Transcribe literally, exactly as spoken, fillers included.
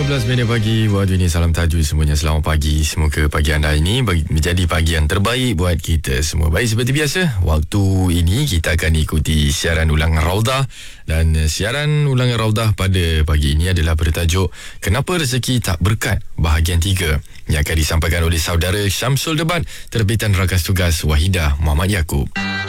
sebelas minit pagi. Buat ini salam tajwid semuanya. Selamat pagi. Semoga pagi anda ini bagi, menjadi pagi yang terbaik buat kita semua. Baik, seperti biasa, waktu ini kita akan ikuti siaran ulangan Raudah. Dan siaran ulangan Raudah pada pagi ini adalah bertajuk Kenapa Rezeki Tak Berkat bahagian tiga, yang akan disampaikan oleh saudara Syamsul Debat, terbitan Rakas Tugas Wahidah Muhammad Yaakob.